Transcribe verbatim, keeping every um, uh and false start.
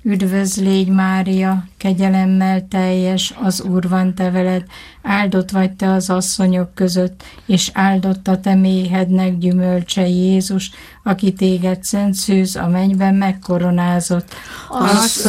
Üdvözl légy, Mária, kegyelemmel teljes, az Úr van te veled, áldott vagy te az asszonyok között, és áldott a te méhednek gyümölcse Jézus, aki téged szent szűz a mennyben megkoronázott. Az